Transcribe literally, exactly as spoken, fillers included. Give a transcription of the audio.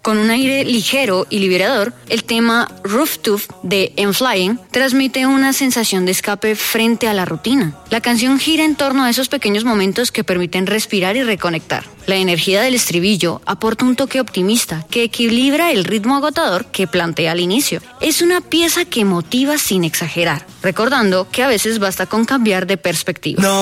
Con un aire ligero y liberador, el tema Rooftop de I'm Flying transmite una sensación de escape frente a la rutina. La canción gira en torno a esos pequeños momentos que permiten respirar y reconectar. La energía del estribillo aporta un toque optimista que equilibra el ritmo agotador que plantea al inicio. Es una pieza que motiva sin exagerar, recordando que a veces basta con cambiar de perspectiva. No.